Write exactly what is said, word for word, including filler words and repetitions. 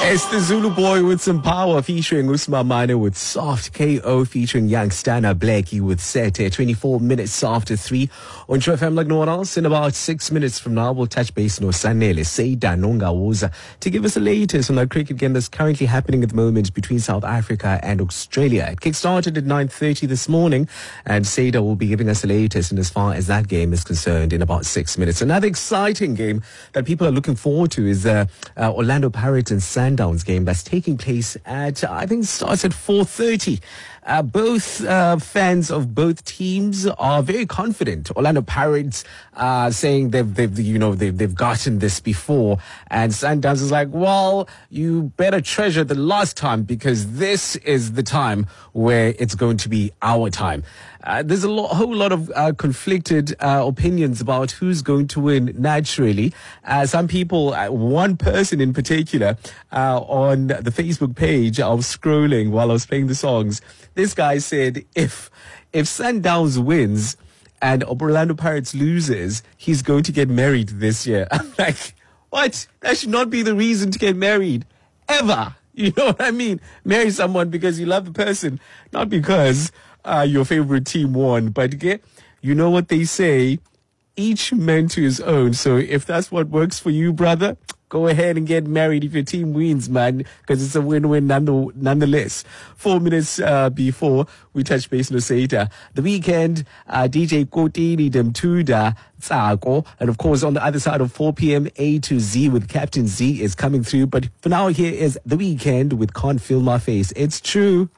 It's the Zulu Boy with some power featuring Usman Mane with Soft, K O featuring Young Stana Blackie with Sete. twenty-four minutes after three on True F M like no one else. In about six minutes from now, we'll touch base no Sanele Seida Nongawuza to give us the latest on the cricket game that's currently happening at the moment between South Africa and Australia. It kick-started at nine thirty this morning, and Seida will be giving us the latest in as far as that game is concerned in about six minutes. Another exciting game that people are looking forward to is uh, uh, Orlando Pirates and Sundowns game that's taking place at, I think it starts at four thirty. Uh, both uh, fans of both teams are very confident. Orlando Pirates uh, saying they've, they've, you know, they've, they've gotten this before, and Sundowns is like, well, you better treasure the last time because this is the time where it's going to be our time. Uh, there's a lot, whole lot of uh, conflicted uh, opinions about who's going to win naturally. Uh, some people, uh, one person in particular, uh, on the Facebook page, I was scrolling while I was playing the songs. This guy said, if if Sundowns wins and Orlando Pirates loses, he's going to get married this year. I'm like, what? That should not be the reason to get married. Ever. You know what I mean? Marry someone because you love the person, not because uh, your favorite team won. But okay, you know what they say, each man to his own. So if that's what works for you, brother, go ahead and get married if your team wins, man, because it's a win-win nonetheless. Four minutes uh, before we touch base no Seita. The weekend, uh, D J Kotini Demtuda Tsako. And of course, on the other side of four p.m., A to Z with Captain Z is coming through. But for now, here is The Weekend with Can't Feel My Face. It's true.